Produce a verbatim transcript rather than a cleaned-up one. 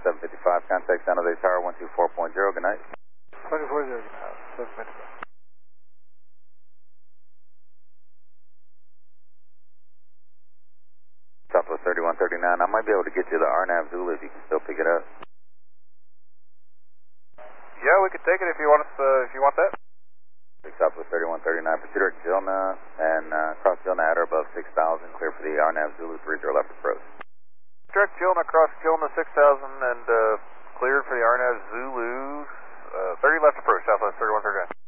seven fifty-five, contact San Jose Tower one two four point zero, good night. one two four zero, seven fifty-five. Southwest thirty-one thirty-nine, I might be able to get you the R NAV Zulu if you can still pick it up. Yeah, we could take it if you want us, uh, if you want that. Southwest thirty-one thirty-nine, proceed direct Gilna and uh, cross Gilna at or above six thousand, clear for the R NAV Zulu three zero left approach. Direct Gilna, cross Gilna six thousand and uh, cleared for the R NAV Zulu uh, thirty left approach, Southwest thirty-one thirty-nine.